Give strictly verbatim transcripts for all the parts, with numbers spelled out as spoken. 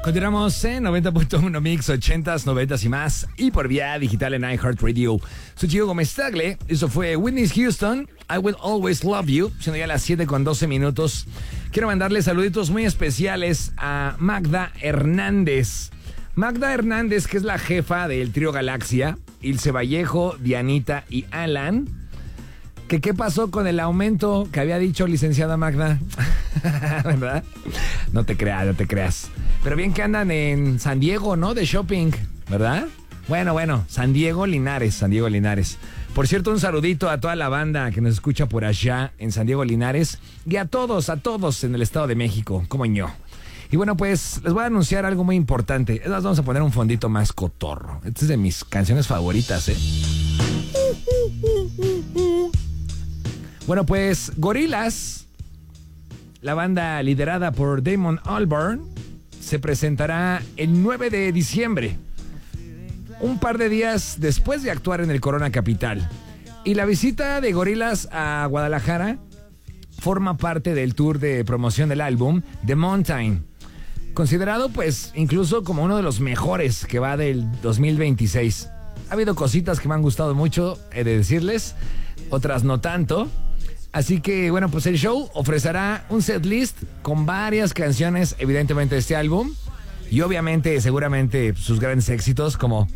Continuamos en noventa punto uno Mix, ochentas, noventas y más. Y por vía digital en iHeartRadio. Soy Chico Gómez Tagle. Eso fue Whitney Houston, I Will Always Love You. Siendo ya las siete con doce minutos. Quiero mandarle saluditos muy especiales a Magda Hernández. Magda Hernández, que es la jefa del trío Galaxia. Ilse Vallejo, Dianita y Alan. ¿Que qué pasó con el aumento que había dicho licenciada Magda? ¿Verdad? No te creas, no te creas. Pero bien que andan en San Diego, ¿no? De shopping, ¿verdad? Bueno, bueno, San Diego Linares, San Diego Linares. Por cierto, un saludito a toda la banda que nos escucha por allá en San Diego Linares y a todos, a todos en el Estado de México, como yo. Y bueno, pues les voy a anunciar algo muy importante. Es más, vamos a poner un fondito más cotorro. Esta es de mis canciones favoritas, ¿eh? Bueno, pues Gorillaz, la banda liderada por Damon Albarn, se presentará el nueve de diciembre, un par de días después de actuar en el Corona Capital. Y la visita de Gorillaz a Guadalajara forma parte del tour de promoción del álbum The Mountain, considerado pues incluso como uno de los mejores que va del dos mil veintiséis. Ha habido cositas que me han gustado mucho, he de decirles, otras no tanto. Así que, bueno, pues el show ofrecerá un setlist con varias canciones, evidentemente, de este álbum. Y obviamente, seguramente, sus grandes éxitos como...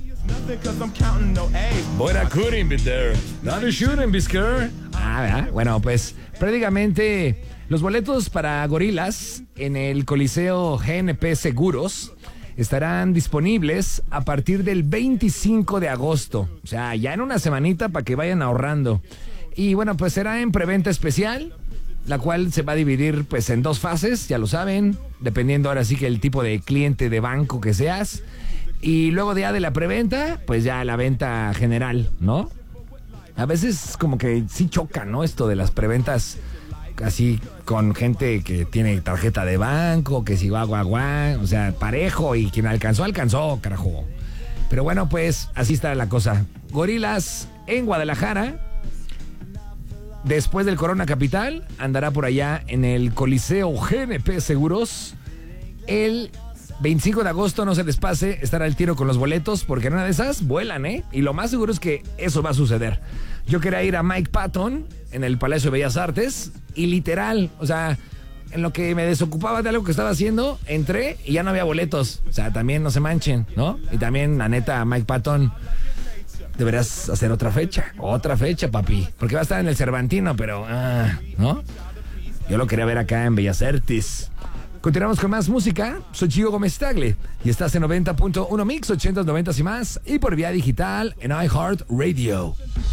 But I couldn't be there. Not you shouldn't be scared. Ah, ¿verdad? Bueno, pues prácticamente los boletos para Gorillaz en el Coliseo G N P Seguros estarán disponibles a partir del veinticinco de agosto. O sea, ya en una semanita para que vayan ahorrando. Y bueno, pues será en preventa especial, la cual se va a dividir pues en dos fases, ya lo saben, dependiendo ahora sí que el tipo de cliente de banco que seas. Y luego ya de la preventa, pues ya la venta general, ¿no? A veces como que sí choca, ¿no? Esto de las preventas así con gente que tiene tarjeta de banco, que si guau, guau, guau, o sea, parejo, y quien alcanzó, alcanzó, carajo. Pero bueno, pues así está la cosa. Gorillaz en Guadalajara. Después del Corona Capital, andará por allá en el Coliseo G N P Seguros. El veinticinco de agosto, no se les pase, estará al tiro con los boletos, porque en una de esas vuelan, ¿eh? Y lo más seguro es que eso va a suceder. Yo quería ir a Mike Patton en el Palacio de Bellas Artes, y literal, o sea, en lo que me desocupaba de algo que estaba haciendo, entré y ya no había boletos. O sea, también no se manchen, ¿no? Y también, la neta, Mike Patton... deberás hacer otra fecha, otra fecha, papi. Porque va a estar en el Cervantino, pero... Ah, ¿no? Yo lo quería ver acá en Bellas Artes. Continuamos con más música. Soy Chico Gómez Tagle y estás en noventa punto uno Mix, ochentas, noventas y más. Y por vía digital en iHeartRadio.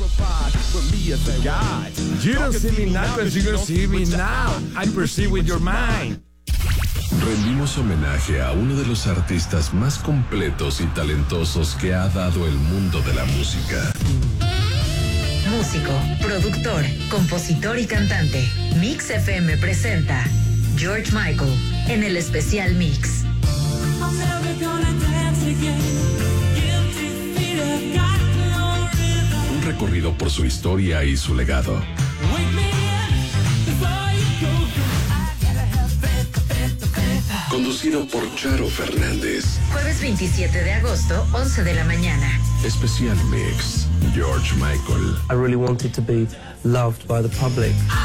You don't see me now, but you don't see me now. I perceive with your mind. Rendimos homenaje a uno de los artistas más completos y talentosos que ha dado el mundo de la música. Músico, productor, compositor y cantante. Mix F M presenta George Michael en el especial Mix. Un recorrido por su historia y su legado. Conducido por Charo Fernández. Jueves veintisiete de agosto, once de la mañana. Especial Mix, George Michael. I really wanted to be loved by the public.